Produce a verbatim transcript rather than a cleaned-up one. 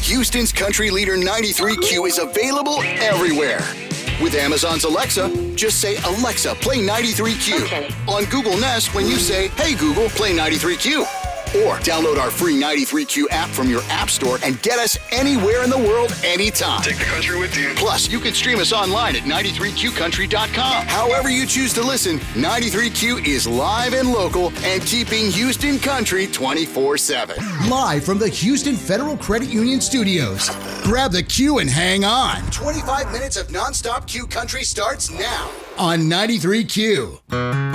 Houston's country leader ninety-three Q is available everywhere. With Amazon's Alexa, just say, Alexa, play ninety-three Q. Okay. On Google Nest, when you say, hey Google, play ninety-three Q. Or download our free ninety-three Q app from your app store and get us anywhere in the world anytime. Take the country with you. Plus, you can stream us online at ninety-three Q country dot com. However you choose to listen, ninety-three Q is live and local and keeping Houston country twenty-four seven. Live from the Houston Federal Credit Union Studios. Grab the Q and hang on. twenty-five minutes of nonstop Q country starts now On ninety-three Q.